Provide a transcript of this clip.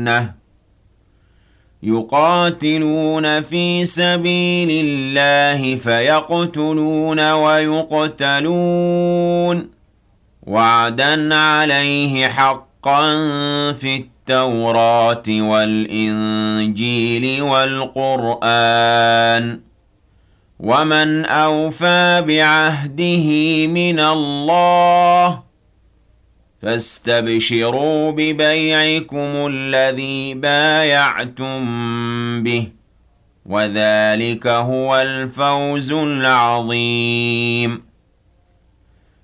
الجنة يقاتلون في سبيل الله فيقتلون ويقتلون وعدا عليه حقا في التوراة والإنجيل والقرآن ومن أوفى بعهده من الله فاستبشروا ببيعكم الذي بايعتم به وذلك هو الفوز العظيم